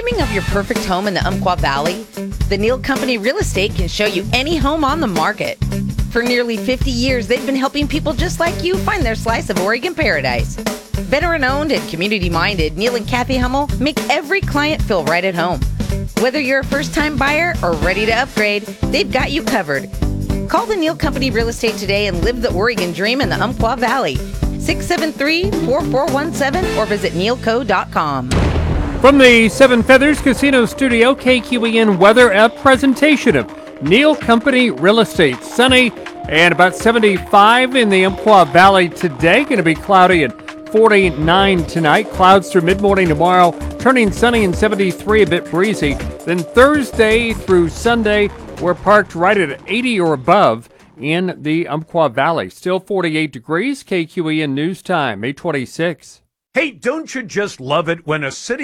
Dreaming of your perfect home in the Umpqua Valley? The Neal Company Real Estate can show you any home on the market. For nearly 50 years, they've been helping people just like you find their slice of Oregon paradise. Veteran-owned and community-minded, Neal and Kathy Hummel make every client feel right at home. Whether you're a first-time buyer or ready to upgrade, they've got you covered. Call the Neal Company Real Estate today and live the Oregon dream in the Umpqua Valley. 673-4417 or visit nealco.com. From the Seven Feathers Casino Studio, KQEN Weather, a presentation of Neal Company Real Estate. Sunny and about 75 in the Umpqua Valley today. Going to be cloudy and 49 tonight. Clouds through mid-morning tomorrow, turning sunny and 73, a bit breezy. Then Thursday through Sunday, we're parked right at 80 or above in the Umpqua Valley. Still 48 degrees. KQEN News Time, 8:26. Hey, don't you just love it when a city